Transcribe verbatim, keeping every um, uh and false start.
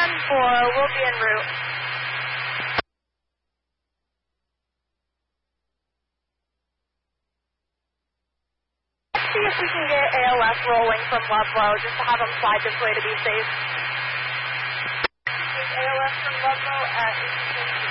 ten four, we'll be en route. Let's see if we can get A L S rolling from Ludlow, just to have them slide this way to be safe. A L S from Ludlow at eighteen